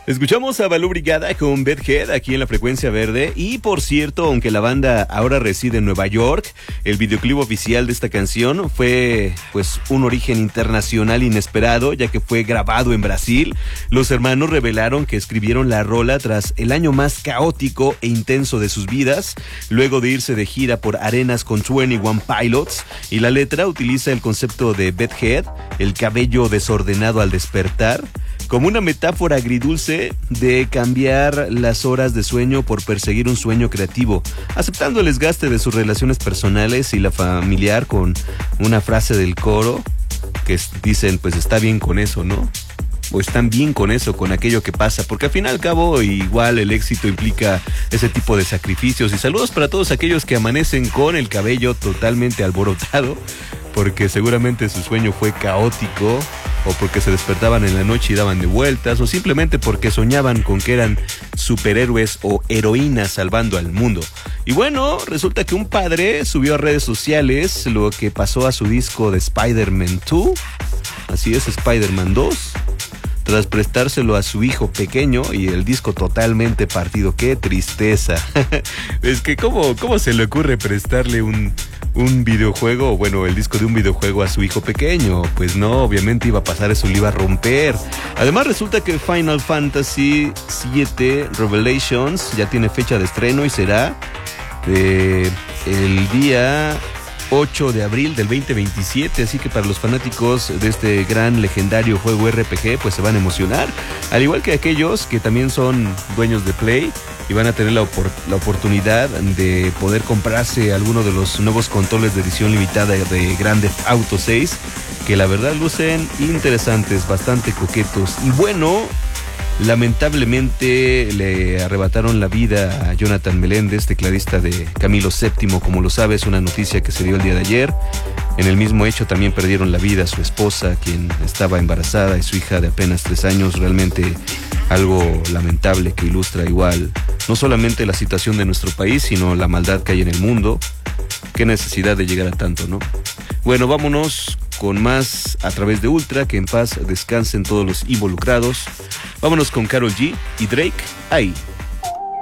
Escuchamos a Balú Brigada con Bedhead aquí en la Frecuencia Verde. Y por cierto, aunque la banda ahora reside en Nueva York, el videoclip oficial de esta canción fue pues un origen internacional inesperado, ya que fue grabado en Brasil. Los hermanos revelaron que escribieron la rola tras el año más caótico e intenso de sus vidas, luego de irse de gira por arenas con 21 Pilots, y la letra utiliza el concepto de Bedhead, el cabello desordenado al despertar, como una metáfora agridulce de cambiar las horas de sueño por perseguir un sueño creativo, aceptando el desgaste de sus relaciones personales y la familiar, con una frase del coro que dicen, pues está bien con eso, ¿no? O están bien con eso, con aquello que pasa, porque al fin y al cabo igual el éxito implica ese tipo de sacrificios. Y saludos para todos aquellos que amanecen con el cabello totalmente alborotado, porque seguramente su sueño fue caótico, o porque se despertaban en la noche y daban de vueltas, o simplemente porque soñaban con que eran superhéroes o heroínas salvando al mundo. Y bueno, resulta que un padre subió a redes sociales lo que pasó a su disco de Spider-Man 2, así es, Spider-Man 2, tras prestárselo a su hijo pequeño, y el disco totalmente partido. ¡Qué tristeza! Es que ¿cómo se le ocurre prestarle un videojuego, o bueno, el disco de un videojuego a su hijo pequeño? Pues no, obviamente iba a pasar eso, le iba a romper. Además resulta que Final Fantasy VII Revelations ya tiene fecha de estreno y será el día 8 de abril del 2027, así que para los fanáticos de este gran legendario juego RPG, pues se van a emocionar, al igual que aquellos que también son dueños de Play y van a tener la oportunidad de poder comprarse alguno de los nuevos controles de edición limitada de Grand Theft Auto 6, que la verdad lucen interesantes, bastante coquetos. Y bueno, lamentablemente le arrebataron la vida a Jonathan Meléndez, tecladista de Camilo VII, como lo sabes, una noticia que se dio el día de ayer. En el mismo hecho también perdieron la vida su esposa, quien estaba embarazada, y su hija de apenas 3 años. Realmente algo lamentable que ilustra igual no solamente la situación de nuestro país, sino la maldad que hay en el mundo. Qué necesidad de llegar a tanto, ¿no? Bueno, vámonos con más a través de Ultra, que en paz descansen todos los involucrados. Vámonos con Karol G y Drake, ahí.